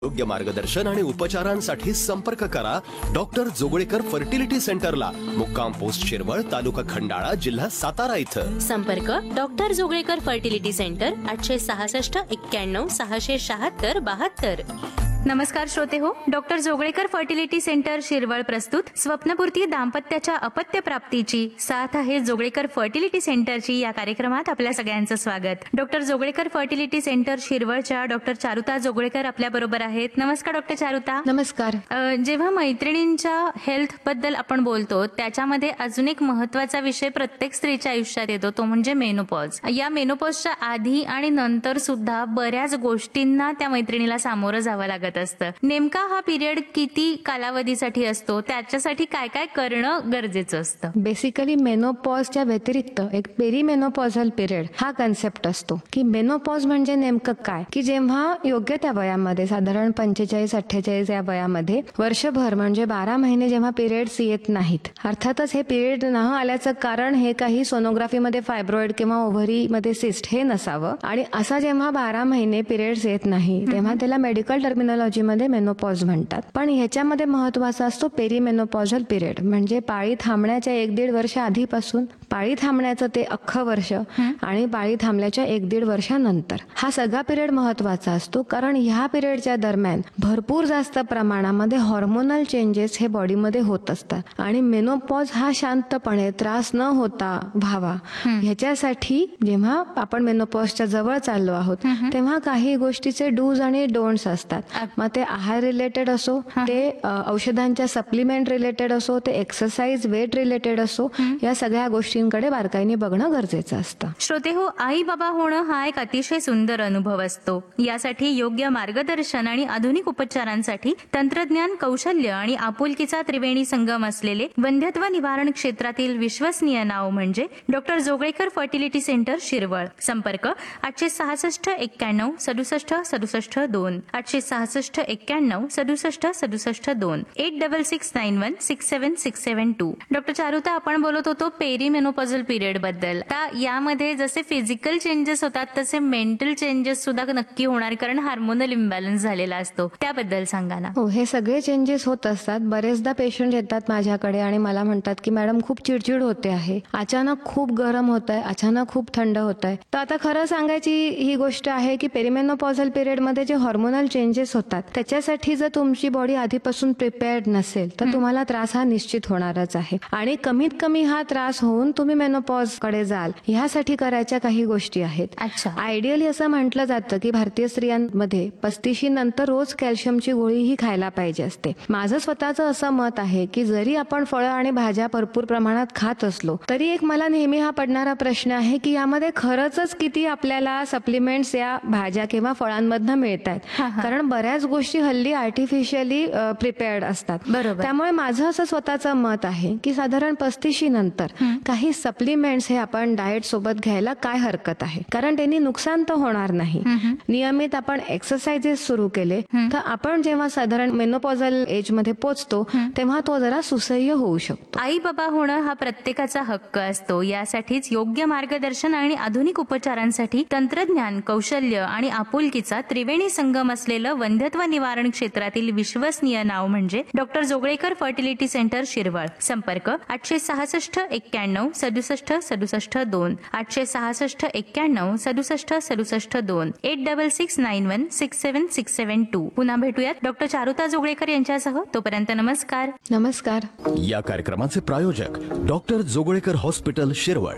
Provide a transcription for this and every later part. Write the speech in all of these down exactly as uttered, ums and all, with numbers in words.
योग्य मार्गदर्शन आणि उपचारांसाठी संपर्क करा डॉक्टर जोगळेकर फर्टिलिटी सेंटरला, मुक्काम पोस्ट शिरवळ, तालुका खंडाळा, जिल्हा सातारा इथं. संपर्क डॉक्टर जोगळेकर फर्टिलिटी सेंटर, आठशे सहासष्ट एक्क्याण्णव सहाशे शहात्तर बहात्तर. नमस्कार श्रोते हो, doctor Joglekar fertility centre Shirwal प्रस्तुत स्वप्नपूर्ती दाम्पत्याच्या अपत्य प्राप्तीची साथ आहे जोगळेकर फर्टिलिटी सेंटरची या कार्यक्रमात आपल्या सगळ्यांचं स्वागत. Doctor Joglekar fertility centre शिरवळच्या doctor Charuta Joglekar आपल्या बरोबर आहेत. नमस्कार डॉक्टर चारुता. नमस्कार. जेव्हा मैत्रिणींच्या हेल्थ बद्दल आपण बोलतो त्याच्यामध्ये अजून एक महत्वाचा विषय प्रत्येक स्त्रीच्या आयुष्यात येतो, तो म्हणजे मेनोपॉज. या मेनोपॉजच्या आधी आणि नंतर सुद्धा बऱ्याच गोष्टींना त्या मैत्रिणीला सामोरं जावं लागत असतं. नेमका हा पिरियड किती कालावधीसाठी असतो, त्याच्यासाठी काय काय करणं गरजेचं असतं? बेसिकली मेनोपॉजच्या व्यतिरिक्त एक पेरीमेनोपॉझल पिरियड हा कन्सेप्ट असतो की मेनोपॉज म्हणजे नेमकं काय, की जेव्हा योग्य त्या वयामध्ये साधारण पंचेचाळीस अठ्ठेचाळीस या वयामध्ये वर्षभर म्हणजे बारा महिने जेव्हा पिरियड्स येत नाहीत. अर्थातच हे पिरियड न आल्याचं कारण हे काही सोनोग्राफीमध्ये फायब्रॉइड किंवा ओव्हरीमध्ये सिस्ट हे नसावं, आणि असा जेव्हा बारा महिने पिरियड्स येत नाही तेव्हा त्याला मेडिकल टर्मिनॉलॉजी मध्ये मेनोपॉज म्हणतात. पण ह्याच्यामध्ये महत्वाचा असतो पेरीमेनोपॉझल पिरियड, म्हणजे पाळी थांबण्याच्या एक दीड वर्ष आधीपासून पाळी थांबण्याचं ते अख्खं वर्ष आणि पाळी थांबल्याच्या एक दीड वर्षानंतर हा सगळा पिरियड महत्वाचा असतो. कारण ह्या पिरियडच्या दरम्यान भरपूर जास्त प्रमाणामध्ये हॉर्मोनल चेंजेस हे बॉडीमध्ये होत असतात, आणि मेनोपॉज हा शांतपणे त्रास न होता व्हावा ह्याच्यासाठी जेव्हा आपण मेनोपॉजच्या जवळ चाललो आहोत तेव्हा काही गोष्टीचे डूज आणि डोंट्स असतात. मग ते आहार रिलेटेड असो, ते औषधांच्या सप्लिमेंट रिलेटेड असो, ते एक्सरसाइज वेट रिलेटेड असो, या सगळ्या गोष्टींकडे बारकाईने बघणं गरजेचं असतं. श्रोते हो, आई बाबा होणं हा एक अतिशय सुंदर अनुभव असतो. यासाठी योग्य मार्गदर्शन आणि आधुनिक उपचारांसाठी तंत्रज्ञान, कौशल्य आणि आपुलकीचा त्रिवेणी संगम असलेले वंध्यत्व निवारण क्षेत्रातील विश्वसनीय नाव म्हणजे doctor Joglekar fertility centre Shirwal. संपर्क आठशे सहासष्ट एक्क्याण्णव सदुसष्ट सदुसष्ट दोन, आठशे सहासष्ट एक्क्याण्णव सदुसष्ट सदुसष्ट दोन, eight double six nine one six seven six seven to. Doctor Charuta, आपण बोलत होतो पेरीमेनोपॉझल पिरियड बद्दल. आता यामध्ये जसे फिजिकल चेंजेस होतात तसे मेंटल चेंजेस सुद्धा नक्की होणार, कारण हार्मोनल इम्बॅलन्स झालेला असतो. त्याबद्दल सांगा ना. हो, हे सगळे चेंजेस होत असतात. बरेचदा पेशंट येतात माझ्याकडे आणि मला म्हणतात की मॅडम खूप चिडचिड होते आहे, अचानक खूप गरम होत आहे, अचानक खूप थंड होत आहे. तर आता खरं सांगायची ही गोष्ट आहे की पेरीमेनोपॉझल पिरियड मध्ये जे हॉर्मोनल चेंजेस होतात त्याच्यासाठी जर तुमची बॉडी आधीपासून प्रिपेअर्ड नसेल तर तुम्हाला त्रास हा निश्चित होणारच आहे, आणि कमीत कमी हा त्रास होऊन तुम्ही मेनोपॉज कडे जाल ह्यासाठी करायच्या काही गोष्टी आहेत. अच्छा. आयडियली असं म्हटलं जातं की भारतीय स्त्रियांमध्ये पस्तीशी नंतर रोज कॅल्शियमची गोळी ही खायला पाहिजे असते. माझं स्वतःचं असं मत आहे की जरी आपण फळं आणि भाज्या भरपूर प्रमाणात खात असलो तरी एक मला नेहमी हा पडणारा प्रश्न आहे की यामध्ये खरंच किती आपल्याला सप्लिमेंट्स या भाज्या किंवा फळांमधनं मिळत आहेत, कारण बऱ्याच गोष्टी हल्ली आर्टिफिशियली प्रिपेअर्ड असतात. बरोबर. त्यामुळे माझं असं स्वतःचं मत आहे की साधारण पस्तीशी नंतर काही सप्लिमेंट्स हे आपण डाएट सोबत घ्यायला काय हरकत आहे, कारण त्यांनी नुकसान तर होणार नाही. नियमित आपण एक्सरसाइजेस सुरू केले तर आपण जेव्हा साधारण मेनोपॉझल एज मध्ये पोहोचतो तेव्हा तो जरा सुसह्य होऊ शकतो. आई बाबा होणं हा प्रत्येकाचा हक्क असतो. यासाठीच योग्य मार्गदर्शन आणि आधुनिक उपचारांसाठी तंत्रज्ञान, कौशल्य आणि आपुलकीचा त्रिवेणी संगम असलेलं वंध्यत्व निवारण क्षेत्रातील विश्वसनीय नाव म्हणजे doctor Joglekar fertility centre Shirwal. संपर्क आठशे सहासष्ट एक्क्याण्णव सदुसष्ट सदुसष्ट दोन, आठशे सहासष्ट एक्क्याण्णव सदुसष्ट सदुसष्ट दोन, eight double six nine one six seven six seven to. पुन्हा भेटूयात डॉक्टर चारुता जोगळेकर यांच्यासह. तोपर्यंत नमस्कार. नमस्कार. या कार्यक्रमाचे प्रायोजक डॉक्टर जोगळेकर हॉस्पिटल शिरवळ.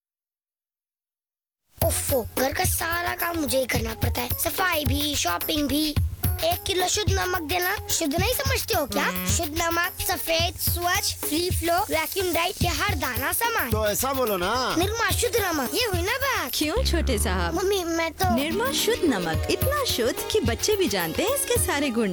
ओफो, घर का सारा काम मुझे ही करना पड़ता है, सफाई भी, शॉपिंग भी. एक किलो शुद्ध नमक देना. शुद्ध नहीं समझते हो क्या? शुद्ध नमक सफेद, स्वच्छ, फ्री फ्लो, वैक्यूम ड्राइड के हर दाना समान. तो ऐसा बोलो ना. निर्मा शुद्ध नमक, ये हुई ना बात. क्यों छोटे साहब? मम्मी मैं तो निर्मा शुद्ध नमक, इतना शुद्ध कि बच्चे भी जानते हैं इसके सारे गुण.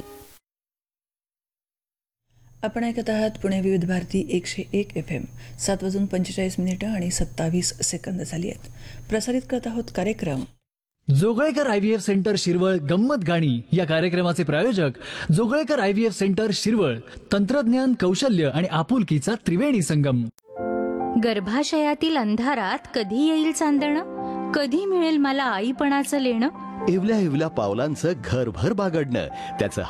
आपण ऐकत आहात पुणे विविध भारती एकशे एक एफ एम. सात वाजून पंचेचाळीस मिनिटं आणि सत्तावीस सेकंद झाली आहेत. प्रसारित करत आहोत कार्यक्रम Joglekar I V F centre Shirwal गंमत गाणी. या कार्यक्रमाचे प्रायोजक Joglekar I V F centre Shirwal, तंत्रज्ञान, कौशल्य आणि आपुलकीचा त्रिवेणी संगम. गर्भाशयातील अंधारात कधी येईल चांदणं, कधी मिळेल मला आईपणाचं लेणं. इवल्या इवल्या पावलांचं घरभर बागडणं, त्याचं